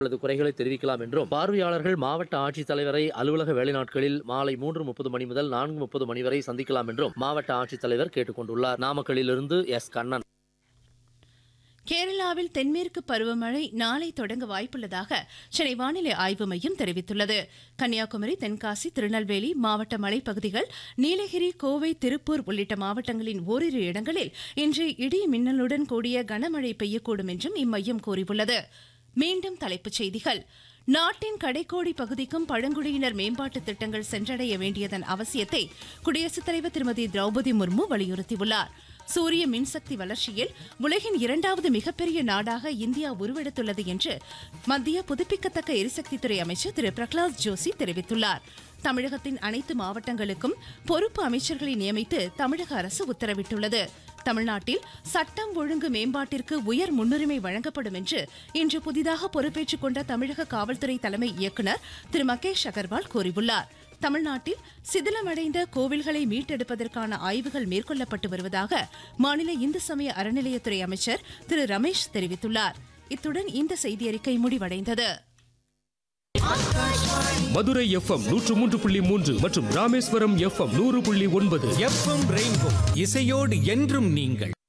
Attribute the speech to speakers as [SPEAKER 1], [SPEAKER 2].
[SPEAKER 1] குறைகளை தெரிவிக்கலாம் என்றும் பார்வையாளர்கள் மாவட்ட ஆட்சித்தலைவரை அலுவலக வேலை நாட்களில் மாலை 3:30 மணி முதல் 4:30 மணி வரை சந்திக்கலாம் என்றும் மாவட்ட ஆட்சித்தலைவர் கேட்டுக் கொண்டுள்ளார். நாமக்கல்லிலிருந்து எஸ். கண்ணன்.
[SPEAKER 2] கேரளாவில் தென்மேற்கு பருவமழை நாளை தொடங்க வாய்ப்புள்ளதாக சென்னை வானிலை ஆய்வு மையம் தெரிவித்துள்ளது. கன்னியாகுமரி, தென்காசி, திருநெல்வேலி மாவட்ட மலைப்பகுதிகள், நீலகிரி, கோவை, திருப்பூர் உள்ளிட்ட மாவட்டங்களின் ஓரிரு இடங்களில் இன்று இடி மின்னலுடன் கூடிய கனமழை பெய்யக்கூடும் என்றும் இம்மையம் கூறியுள்ளது. மீண்டும் தலைப்புச் செய்திகள். நாட்டின் கடைக்கோடி பகுதிக்கும் பழங்குடியினர் மேம்பாட்டு திட்டங்கள் சென்றடைய வேண்டியதன் அவசியத்தை குடியரசுத் தலைவர் திருமதி திரௌபதி முர்மு வலியுறுத்தியுள்ளார். சூரிய மின்சக்தி வளர்ச்சியில் உலகின் 2வது மிகப்பெரிய நாடாக இந்தியா உருவெடுத்துள்ளது என்று மத்திய புதுப்பிக்கத்தக்க எரிசக்தித்துறை அமைச்சர் திரு பிரகலாத் ஜோஷி தெரிவித்துள்ளார். தமிழகத்தின் அனைத்து மாவட்டங்களுக்கும் பொறுப்பு அமைச்சர்களை நியமித்து தமிழக அரசு உத்தரவிட்டுள்ளது. தமிழ்நாட்டில் சட்டம் ஒழுங்கு மேம்பாட்டிற்கு உயர் முன்னுரிமை வழங்கப்படும் என்று இன்று புதிதாக பொறுப்பேற்றுக் கொண்ட தமிழக காவல்துறை தலைமை இயக்குநர் திரு மகேஷ் அகர்வால் கூறியுள்ளார். தமிழ்நாட்டில் சிதிலமடைந்த கோவில்களை மீட்டெடுப்பதற்கான ஆய்வுகள் மேற்கொள்ளப்பட்டு வருவதாக மாநில இந்து சமய அறநிலையத்துறை அமைச்சர் திரு ரமேஷ் தெரிவித்துள்ளார். இத்துடன் இந்த செய்தியறிக்கை முடிவடைந்தது.
[SPEAKER 3] மதுரை FM 103.3 மற்றும் ராமேஸ்வரம் FM 100.9
[SPEAKER 4] FM ரெயின்போ இசையோடு என்றும் நீங்கள்.